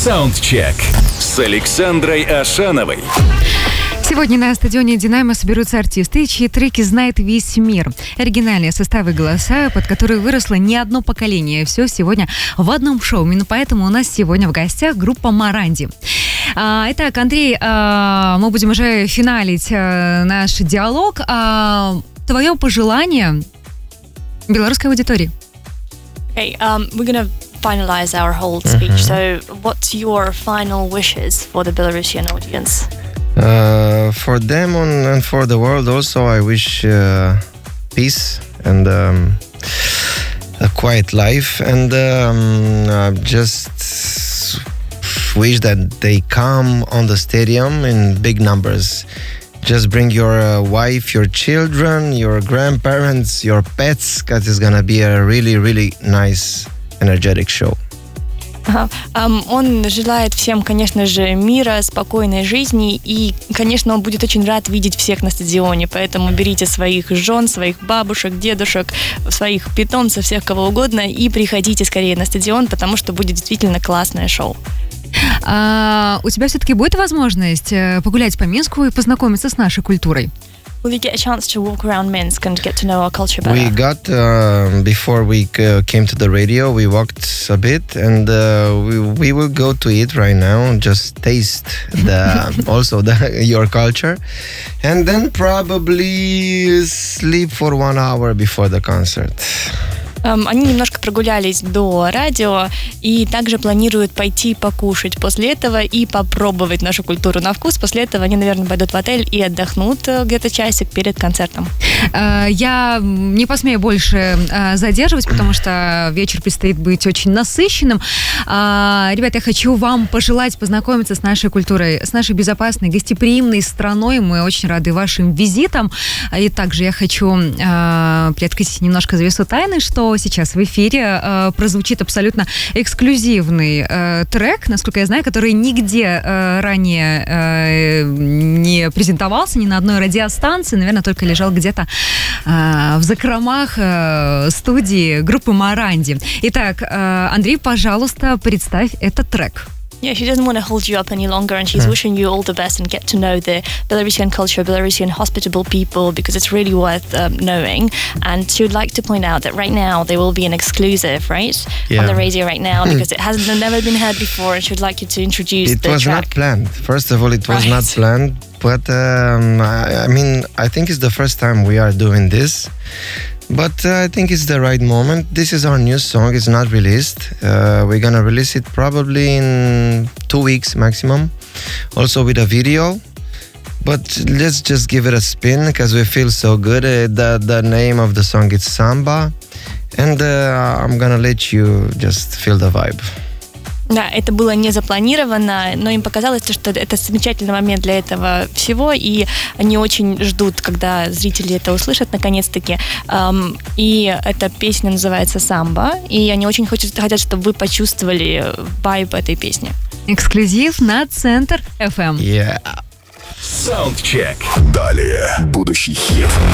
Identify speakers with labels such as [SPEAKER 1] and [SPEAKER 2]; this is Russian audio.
[SPEAKER 1] Саундчек с Александрой Ашановой.
[SPEAKER 2] Сегодня на стадионе «Динамо» соберутся артисты, чьи треки знает весь мир. Оригинальные составы, голоса, под которые выросло не одно поколение. Все сегодня в одном шоу. Именно поэтому у нас сегодня в гостях группа «Моранди». Итак, Андрей, мы будем уже финалить наш диалог. Твое пожелание белорусской аудитории?
[SPEAKER 3] Okay, we're going to finalize our whole speech. So what's your final wishes for the Belarusian audience?
[SPEAKER 4] For them and for the world also, I wish peace and a quiet life, and just wish that they come on the stadium in big numbers. Just bring your wife, your children, your grandparents, your pets, because it's gonna be a really, really nice, energetic show.
[SPEAKER 3] Он желает всем, конечно же, мира, спокойной жизни, и, конечно, он будет очень рад видеть всех на стадионе, поэтому берите своих жен, своих бабушек, дедушек, своих питомцев, всех кого угодно, и приходите скорее на стадион, потому что будет действительно классное шоу.
[SPEAKER 2] У тебя все-таки будет возможность погулять по Минску и познакомиться с нашей культурой?
[SPEAKER 3] Will you get a chance to walk around Minsk and get to know our culture better?
[SPEAKER 4] We got, before we came to the radio, we walked a bit, and we will go to it right now, just taste your culture, and then probably sleep for 1 hour before the concert.
[SPEAKER 3] Они немножко прогулялись до радио и также планируют пойти покушать после этого и попробовать нашу культуру на вкус. После этого они, наверное, пойдут в отель и отдохнут где-то часик перед концертом.
[SPEAKER 2] Я не посмею больше задерживать, потому что вечер предстоит быть очень насыщенным. Ребята, я хочу вам пожелать познакомиться с нашей культурой, с нашей безопасной, гостеприимной страной. Мы очень рады вашим визитам. И также я хочу приоткрыть немножко завесу тайны, что сейчас в эфире прозвучит абсолютно эксклюзивный трек, насколько я знаю, который нигде ранее не презентовался, ни на одной радиостанции, наверное, только лежал где-то в закромах студии группы «Моранди». Итак, Андрей, пожалуйста, представь этот трек.
[SPEAKER 3] Yeah, she doesn't want to hold you up any longer, and she's wishing you all the best and get to know the Belarusian culture, Belarusian hospitable people, because it's really worth knowing. And she would like to point out that right now there will be an exclusive, right, on the radio right now, because it hasn't never been heard before, and she would like you to introduce the track.
[SPEAKER 4] It was not planned. First of all, it was not planned, but I mean, I think it's the first time we are doing this. But I think it's the right moment. This is our new song. It's not released. We're going to release it probably in 2 weeks maximum. Also with a video. But let's just give it a spin because we feel so good. The name of the song is Samba. And I'm going to let you just feel the vibe.
[SPEAKER 3] Да, это было не запланировано, но им показалось, что это замечательный момент для этого всего, и они очень ждут, когда зрители это услышат наконец-таки. И эта песня называется «Самба», и они очень хотят, чтобы вы почувствовали вайб этой песни.
[SPEAKER 2] Эксклюзив на Центр FM.
[SPEAKER 4] Yeah.
[SPEAKER 1] Саундчек. Далее будущий хит.